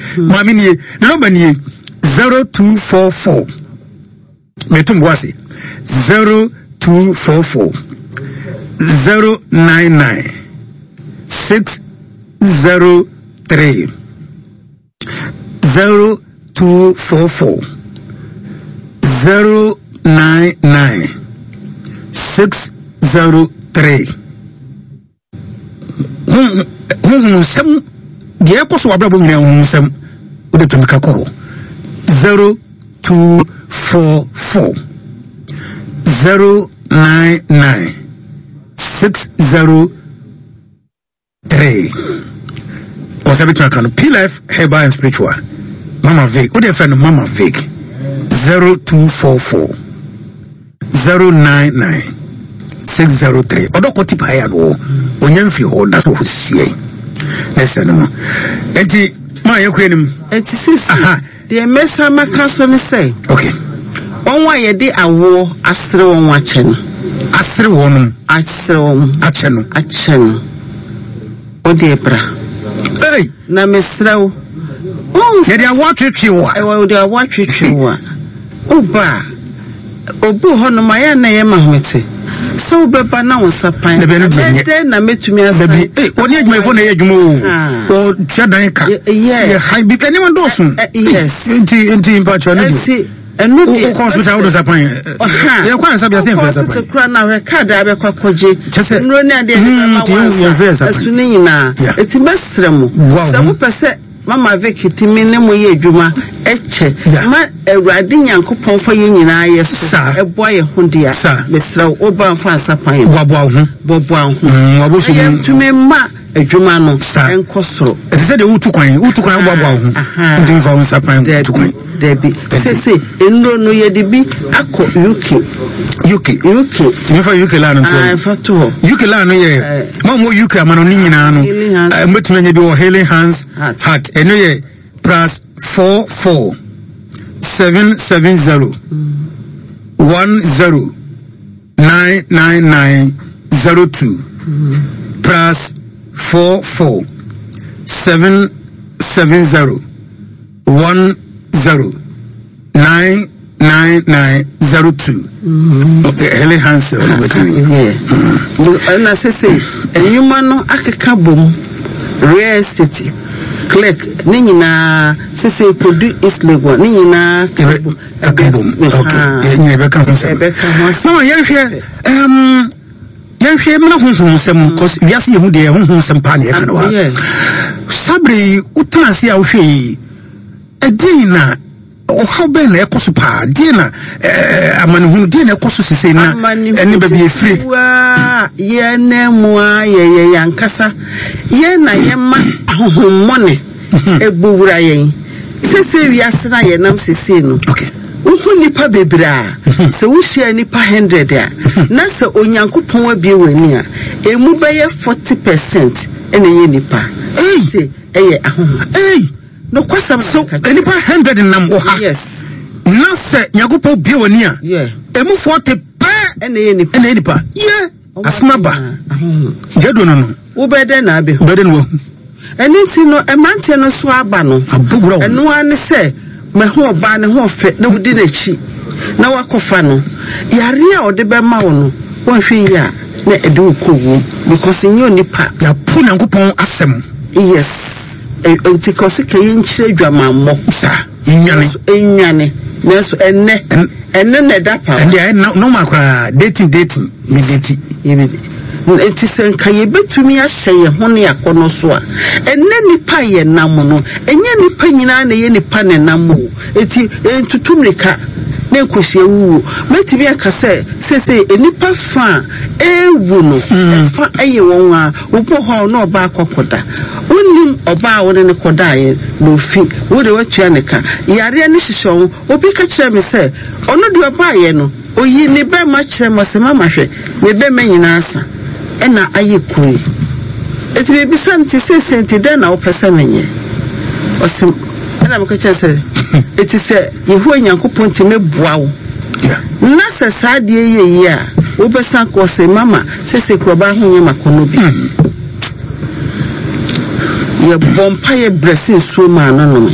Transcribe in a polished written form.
Mami ni number ni 0244 metumwasi 0244 099 603 0244 099 603 some the course of some with the Mikako 0244 099 603 was a bit like P-Life, Herbal and Spiritual. Mama Vic, what if I know Mama Vic? 0244 099 603. Odoko tipa ya no onyamfi ho that's what we see. Listen no. Enti ma yekwenim. Enti sis. Aha. The mesa maka so ni say. Okay. Onwa ye de awo asre won ache no. Asre wonum. Asre won. Ache no. Ache no. Odi ebra. Hey. Na mesrawo. Ye de awatwetwe wa. We de awatwetwe wa. Oba. Obu hono ma ya na ye mahwete. So beba na wonsapan na metumi asabi oni adwuma fo na ye adwuma o twadan ka ye high bi anyone dosun yes enti mpacho no enu di hospital do sapan ye kwa sabi asen fe sapan kura na we card abekwa koje nro ni ade ma wa asuni nyina eti mesrem se mo pese Mama Vicky timi ne mo ye adwuma eche ma awurade nyankopon fa ye nyina yeso ebo ye hundia mesra oba mfa asapan bobo ho waboso tumi ma adwuma no enkosoro it is the utu kwan bobo ho ntimi fa asapan utu kwan debi sese enro no ye de bi akọ UK timi fa UK la no to fa to UK la no ye ma mo UK amano ni nyina no metuna nya bi o Healing Hands Heart eno ye plus 44 770 10 99902 plus 44 770 10 99902 okay Healing Hands na sese enyuma no akeka bom real estate click ni nyina sese produce is level ni nyina akabom okay ni beka ho no yehwe mna honhom sem cause wiase yehu de honhom sem pa ne kana wa sabri utanase a wo hwe edina o how be na ekoso pa die na amanehunu die na ekoso sese na eni ba bi efri ye na mu ye yankasa ye na ye ma honhomone ebuwura yen sese wiase na ye nam sese no okay uhu nipa bebra se wo share nipa 100 a na se onyankopon abie wani a emu be ye 40% ene ye nipa se eye ahoma no kwasam so nipa 100 nam o ha yes na se nyankopon bie wani a emu 40 pe ene ye nipa asmaba jedo no wo bede na abe bede no enti no emante no so aba no eno ane se me ho ba ne ho fe na wudi na chi na wakofa no yare a ode be ma wo no won hwe ya na ede okowu because nyo nipa ya pu nyankopon asem yes enti kosi kayin chire dwamammo sa enwane neso enne na dapa no makra dating mediti enti senka ye betumi ahye ho ne yakono so a enne nipa ye nam no enye nipa nyina na ye nipa ne nam o enti entutumrika na enkohye wu metimi akase sese enipa fa ewu no fa eye won a opo ho na oba akokoda onim oba won ne koda ye no fi wo de watua ne ka yare ne hihyo obi ka kire me se ono de oba ye no oyi ne be ma kire mo se mama hwe me be manyina asa ena ayekuru eti be bisanti sesenti den na opese menye osim ena me ka kire se eti se yehu nyankopon ti mebua wo na se saade ye yi a wo besan ko se mama sese kroba ho nyema kono bi ye bompa ye blessing so ma no